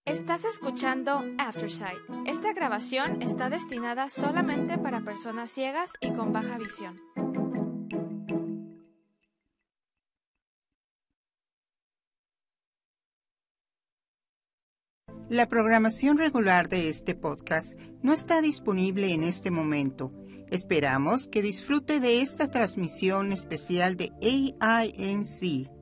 Estás escuchando Aftersight. Esta grabación está destinada solamente para personas ciegas y con baja visión. La programación regular de este podcast no está disponible en este momento. Esperamos que disfrute de esta transmisión especial de AINC.